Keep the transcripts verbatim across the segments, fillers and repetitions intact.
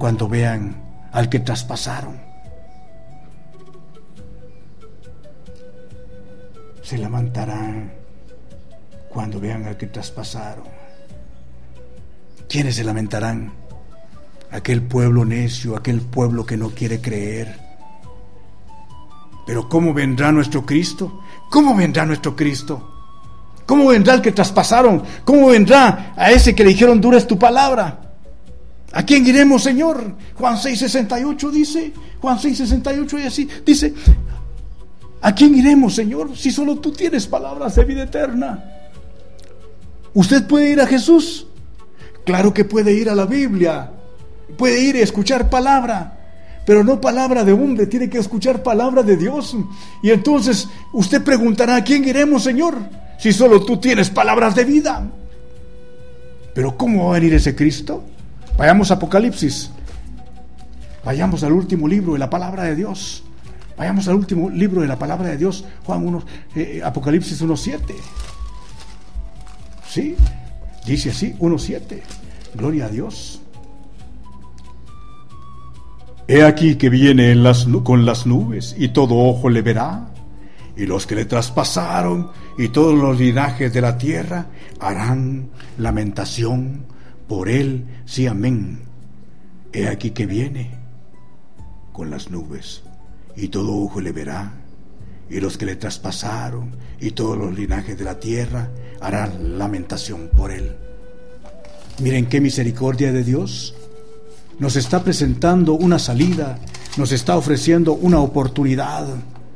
cuando vean al que traspasaron. Se lamentarán cuando vean al que traspasaron. ¿Quiénes se lamentarán? Aquel pueblo necio, aquel pueblo que no quiere creer. Pero ¿cómo vendrá nuestro Cristo? ¿Cómo vendrá nuestro Cristo? ¿Cómo vendrá el que traspasaron? ¿Cómo vendrá a ese que le dijeron dura es tu palabra? ¿A quién iremos, Señor? Juan seis sesenta y ocho dice, Juan seis sesenta y ocho y así, dice, ¿a quién iremos, Señor? Si solo tú tienes palabras de vida eterna. ¿Usted puede ir a Jesús? Claro que puede ir a la Biblia, puede ir a escuchar palabra, pero no palabra de hombre, tiene que escuchar palabra de Dios. Y entonces usted preguntará, ¿a quién iremos, Señor? Si solo tú tienes palabras de vida. Pero ¿cómo va a venir ese Cristo? Vayamos a Apocalipsis, vayamos al último libro de la palabra de Dios, vayamos al último libro de la palabra de Dios, Juan uno, eh, Apocalipsis uno siete. Sí, dice así, uno siete, gloria a Dios. He aquí que viene en las, con las nubes, y todo ojo le verá, y los que le traspasaron, y todos los linajes de la tierra harán lamentación por él, sí, amén. He aquí que viene con las nubes, y todo ojo le verá, y los que le traspasaron, y todos los linajes de la tierra harán lamentación por él. Miren qué misericordia de Dios. Nos está presentando una salida, nos está ofreciendo una oportunidad.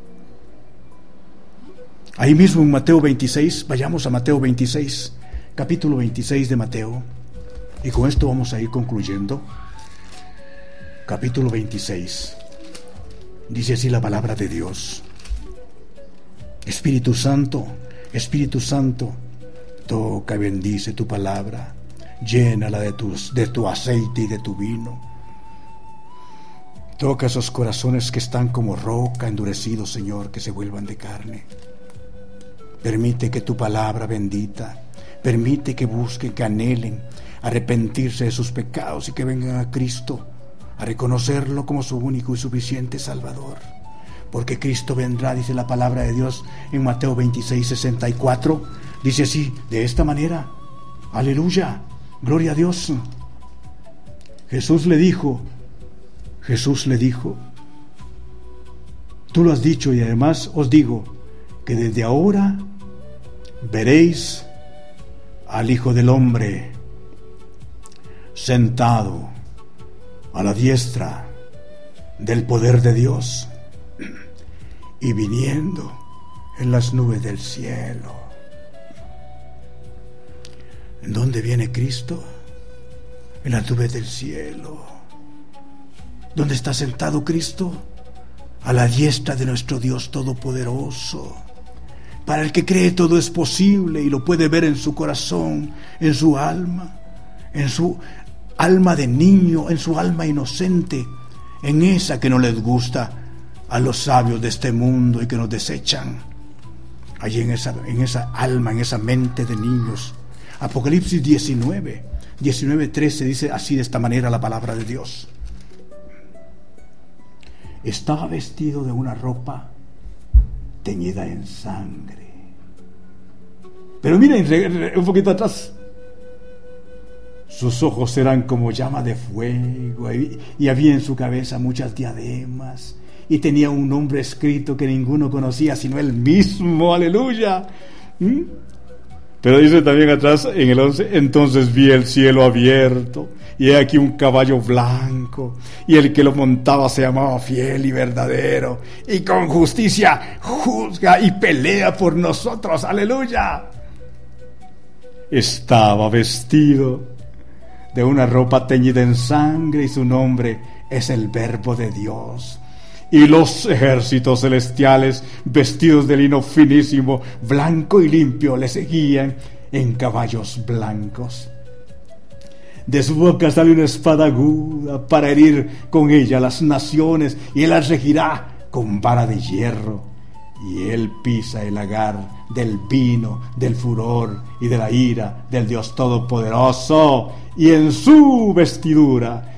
Ahí mismo en Mateo veintiséis, vayamos a Mateo veintiséis, capítulo veintiséis de Mateo, y con esto vamos a ir concluyendo. Capítulo veintiséis, dice así la palabra de Dios. Espíritu Santo, Espíritu Santo, toca y bendice tu palabra, llénala de, tus, de tu aceite y de tu vino. Toca esos corazones que están como roca endurecidos, Señor, que se vuelvan de carne. Permite que tu palabra bendita, permite que busquen, que anhelen arrepentirse de sus pecados y que vengan a Cristo a reconocerlo como su único y suficiente Salvador. Porque Cristo vendrá, dice la palabra de Dios en Mateo veintiséis sesenta y cuatro, dice así, de esta manera, aleluya, gloria a Dios. Jesús le dijo, Jesús le dijo, tú lo has dicho y además os digo que desde ahora veréis al Hijo del Hombre sentado a la diestra del poder de Dios y viniendo en las nubes del cielo. ¿En dónde viene Cristo? En las nubes del cielo. ¿Dónde está sentado Cristo? A la diestra de nuestro Dios Todopoderoso. Para el que cree todo es posible y lo puede ver en su corazón, en su alma, en su alma de niño, en su alma inocente, en esa que no les gusta a los sabios de este mundo y que nos desechan. Allí en esa, en esa alma, en esa mente de niños. Apocalipsis diecinueve, diecinueve trece dice así de esta manera la palabra de Dios. Estaba vestido de una ropa teñida en sangre. Pero miren, un poquito atrás. Sus ojos eran como llama de fuego y, y había en su cabeza muchas diademas y tenía un nombre escrito que ninguno conocía sino él mismo. Aleluya. ¿Mm? Pero dice también atrás en el once, entonces vi el cielo abierto y he aquí un caballo blanco y el que lo montaba se llamaba Fiel y Verdadero y con justicia juzga y pelea por nosotros. Aleluya. Estaba vestido de una ropa teñida en sangre y su nombre es el Verbo de Dios. Y los ejércitos celestiales, vestidos de lino finísimo, blanco y limpio, le seguían en caballos blancos. De su boca sale una espada aguda para herir con ella las naciones, y él las regirá con vara de hierro. Y él pisa el lagar del vino, del furor y de la ira del Dios Todopoderoso. Y en su vestidura